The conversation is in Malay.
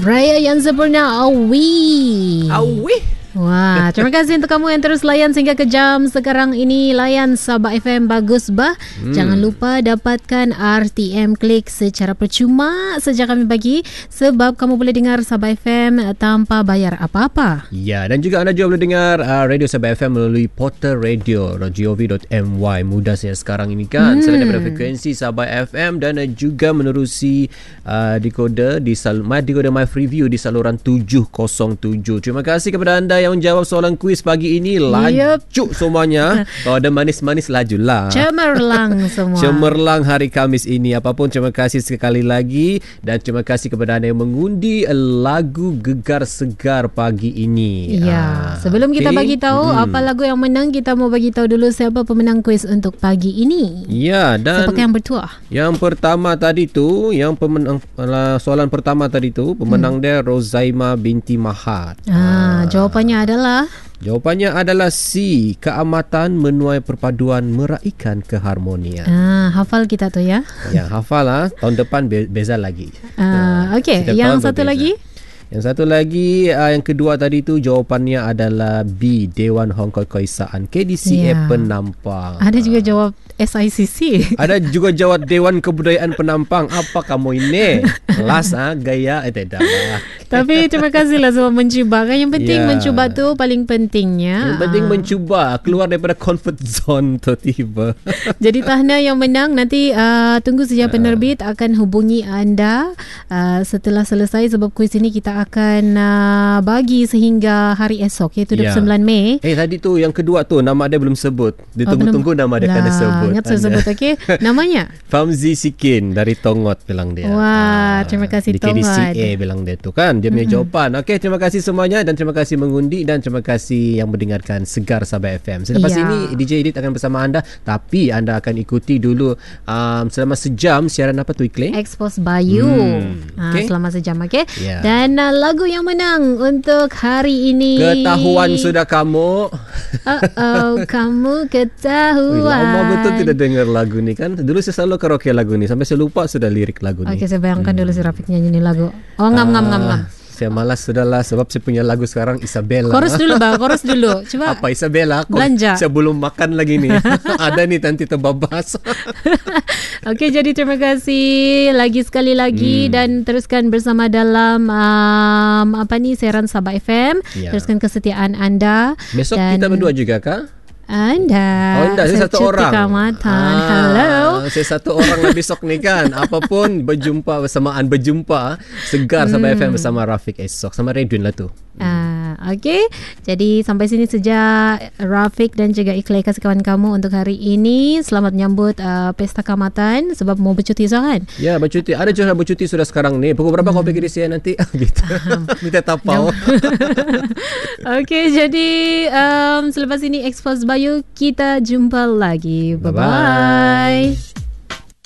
Raya yang sempurna, awi. Wah, terima kasih untuk kamu yang terus layan sehingga ke jam sekarang ini. Layan Sabah FM, bagus bah. Jangan lupa dapatkan RTM Klik secara percuma sejak kami bagi, sebab kamu boleh dengar Sabah FM tanpa bayar apa-apa. Ya, dan juga anda juga boleh dengar Radio Sabah FM melalui portal radio.gov.my. Mudah saya sekarang ini kan, selain daripada frekuensi Sabah FM, dan juga menerusi dekoder di dekoder My Freeview di saluran 707. Terima kasih kepada anda yang menjawab soalan kuis pagi ini. Laju semuanya. Kalau ada manis-manis, lajulah. Cemerlang semua. Cemerlang hari Khamis ini. Apapun, terima kasih sekali lagi. Dan terima kasih kepada anda yang mengundi lagu Gegar Segar pagi ini. Ya, sebelum kita bagi tahu apa lagu yang menang, kita mau bagi tahu dulu siapa pemenang kuis untuk pagi ini. Ya, dan siapa yang bertuah? Yang pertama tadi tu, yang pemenang soalan pertama tadi tu, pemenang dia Rozaima binti Mahat. Jawapannya adalah C. Keamatan menuai perpaduan meraikan keharmonian. Hafal kita tu ya. Ya, hafal lah. Tahun depan beza lagi. Okey, yang satu lagi? Yang satu lagi, yang kedua tadi tu jawapannya adalah B. Dewan Hong Kong Keisaan KDCA Penampang. Ada juga jawab SICC. Ada juga jawab Dewan Kebudayaan Penampang. Apa kamu ini? Kelas gaya tidak lah. Tapi terima kasihlah sebab mencuba kan. Yang penting mencuba tu paling pentingnya. Yang penting mencuba, keluar daripada comfort zone tu tiba. Jadi tahniah yang menang. Nanti tunggu saja penerbit akan hubungi anda setelah selesai, sebab kuis ini kita akan bagi sehingga hari esok, iaitu 29 Mei. Tadi tu yang kedua tu nama dia belum sebut. Dia tunggu-tunggu nama dia kena sebut. Ingat saya sebut. Okey. Namanya Famzi Sikin dari Tongot bilang dia. Wah, terima kasih di Tongot. KDCA bilang dia tu kan. Dia punya jawapan. Okey, terima kasih semuanya dan terima kasih mengundi dan terima kasih yang mendengarkan Segar Sabah FM. Selepas ini DJ Edit akan bersama anda, tapi anda akan ikuti dulu selama sejam siaran apa tu Ikling? Expose Bayu. Selama sejam, okey. Dan lagu yang menang untuk hari ini, Ketahuan Sudah Kamu. Kamu ketahuan. Lama betul tidak dengar lagu ni kan. Dulu saya selalu karaoke lagu ni sampai saya lupa sudah lirik lagu ni. Okey, saya bayangkan dulu si Rafiq nyanyi ni lagu. Ngam. Saya malas sudahlah sebab saya punya lagu sekarang Isabella. Chorus dulu bang, chorus dulu. Coba. Apa Isabella? Belanja. Saya belum makan lagi ni. Ada ni nanti terbabas. Okey, jadi terima kasih lagi sekali lagi dan teruskan bersama dalam siaran Sabah FM. Teruskan kesetiaan anda. Besok kita berdua juga kah? Anda. Saya satu orang. Keamatan. Hello. Saya satu orang lah besok ni kan. Apapun berjumpa Segar Sabah FM bersama Rafiq esok. Sama Redwin lah tu. Okey. Jadi sampai sini saja Rafiq dan juga Ikhlas kasih kawan kamu untuk hari ini. Selamat menyambut Pesta Keamatan sebab mau bercuti kan? Ya, bercuti. Ada juga bercuti sudah sekarang ni. Pukul berapa kau pergi di sini nanti? Gitu. Minta tapau. Okey, jadi selepas ini Expose Bayu kita jumpa lagi. Bye-bye.